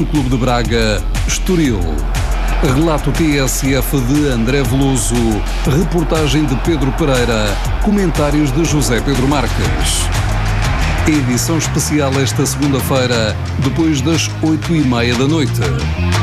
Clube de Braga, Estoril. Relato TSF de André Veloso, reportagem de Pedro Pereira, comentários de José Pedro Marques. Edição especial esta segunda-feira, depois das 20h30 da noite.